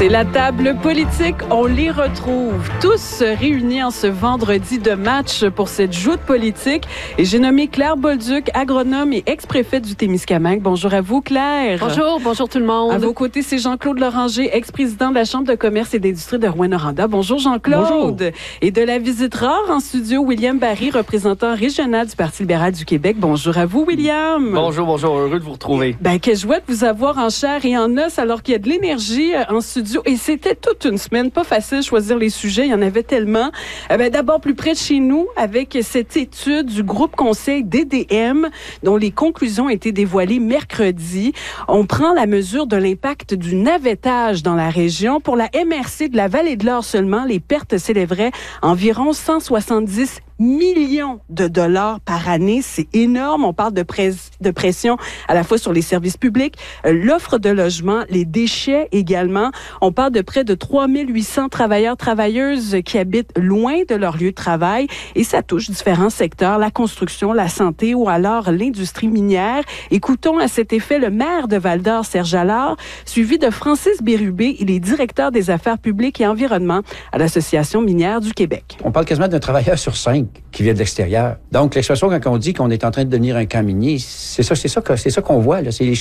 C'est la table politique. On les retrouve tous réunis en ce vendredi de match pour cette joute politique. Et j'ai nommé Claire Bolduc, agronome et ex-préfète du Témiscamingue. Bonjour à vous, Claire. Bonjour tout le monde. À vos côtés, c'est Jean-Claude Loranger, ex-président de la Chambre de commerce et d'industrie de Rouyn-Noranda. Bonjour, Jean-Claude. Bonjour. Et de la visite rare en studio, William Barry, représentant régional du Parti libéral du Québec. Bonjour à vous, William. Bonjour. Heureux de vous retrouver. Quelle joie de vous avoir en chair et en os alors qu'il y a de l'énergie en studio. Et c'était toute une semaine. Pas facile de choisir les sujets. Il y en avait tellement. D'abord, plus près de chez nous, avec cette étude du groupe conseil DDM, dont les conclusions ont été dévoilées mercredi. On prend la mesure de l'impact du navettage dans la région. Pour la MRC de la Vallée-de-l'Or seulement, les pertes s'élèveraient à environ 170 millions de dollars par année. C'est énorme. On parle de pression à la fois sur les services publics, l'offre de logement, les déchets également. On parle de près de 3800 travailleurs, travailleuses qui habitent loin de leur lieu de travail et ça touche différents secteurs, la construction, la santé ou alors l'industrie minière. Écoutons à cet effet le maire de Val-d'Or, Serge Allard, suivi de Francis Bérubé. Il est directeur des affaires publiques et environnement à l'Association minière du Québec. On parle quasiment d'un travailleur sur 5 qui vient de l'extérieur. Donc, l'expression, quand on dit qu'on est en train de devenir un camp minier, c'est ça qu'on voit, là. C'est